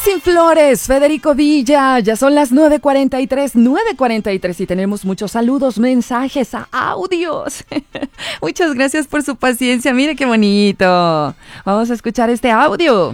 Sin Flores, Federico Villa, ya son las 9:43 y tenemos muchos saludos, mensajes, audios. Muchas gracias por su paciencia, mire qué bonito. Vamos a escuchar este audio.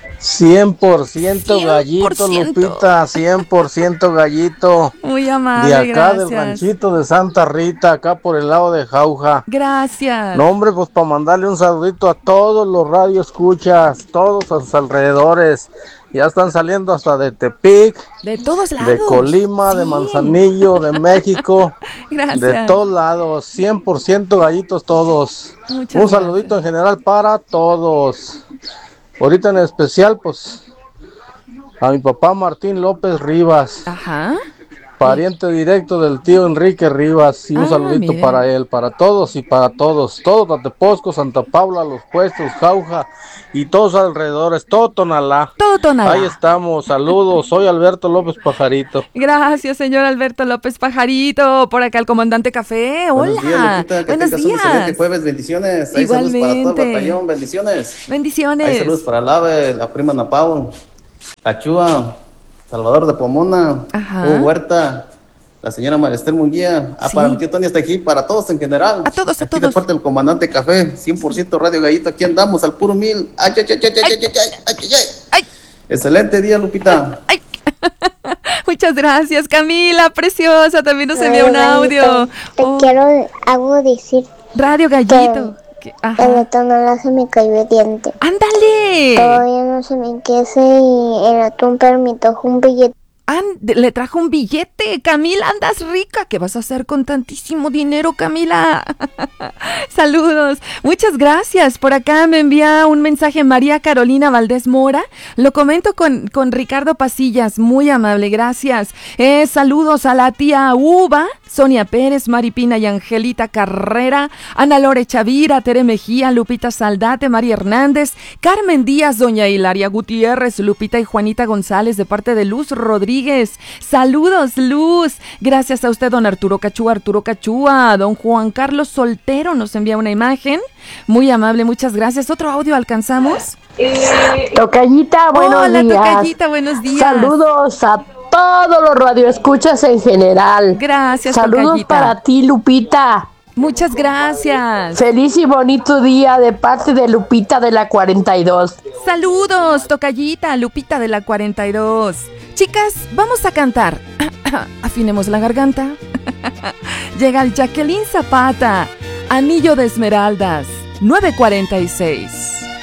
100% gallito, Lupita, 100% gallito. Muy amable, de acá gracias. Del ranchito de Santa Rita, acá por el lado de Jauja. Gracias. No, hombre, pues para mandarle un saludito a todos los radioescuchas, todos a sus alrededores. Ya están saliendo hasta de Tepic, de todos lados, de Colima, sí, de Manzanillo, de México. Gracias. De todos lados, 100% gallitos todos. Muchas un saludito gracias. En general para todos. Ahorita en especial, pues, a mi papá Martín López Rivas. Ajá. Pariente directo del tío Enrique Rivas. Y un saludito mire. para él, para todos y para todos. Todo Tatepozco, Santa Paula, Los Puestos, Jauja y todos alrededores. Todo Tonalá. Todo Tonalá. Ahí estamos. Saludos. Soy Alberto López Pajarito. Gracias, señor Alberto López Pajarito. Por acá el comandante Café. Hola. Buenos días, Lupita. Que Buenos tengas días. un excelente jueves. Bendiciones. Ahí Igualmente. saludos para todo el batallón. Bendiciones. Bendiciones. Ahí saludos para Lave, la prima Napao, Achúa, Salvador de Pomona, Hugo Huerta, la señora Maristel Munguía, Sí. para mi tío Tony hasta aquí, para todos en general. A todos, aquí de parte del comandante Café, 100% Radio Gallito, aquí andamos al puro 1000. Ay, ay, ay, ay, ay, ay, ay, ay, ay. Excelente día, Lupita. Ay. Muchas gracias, Camila, preciosa, también nos envió un audio. Te quiero algo decir. Radio Gallito. El Tonalá se me cayó el diente. ¡Ándale! Todavía no se me quese y el atún permitió un billete. Le trajo un billete. Camila, andas rica. ¿Qué vas a hacer con tantísimo dinero, Camila? Saludos. Muchas gracias. Por acá me envía un mensaje María Carolina Valdés Mora. Lo comento con Ricardo Pasillas. Muy amable, gracias. Saludos a la tía Uva, Sonia Pérez, Maripina y Angelita Carrera, Ana Lore Chavira, Tere Mejía, Lupita Saldate, María Hernández, Carmen Díaz, doña Hilaria Gutiérrez, Lupita y Juanita González de parte de Luz Rodríguez. Saludos, Luz. Gracias a usted, don Arturo Cachúa. Don Juan Carlos Soltero nos envía una imagen. Muy amable, muchas gracias. ¿Otro audio alcanzamos? Tocallita, buenos días. Hola, Tocallita, buenos días. Saludos a todos los radioescuchas en general. Gracias, Saludos Tocallita. para ti, Lupita. Muchas gracias. Feliz y bonito día de parte de Lupita de la 42. Saludos, Tocallita, Lupita de la 42. Chicas, vamos a cantar. Afinemos la garganta. Llega el Jacqueline Zapata, Anillo de Esmeraldas, 9:46.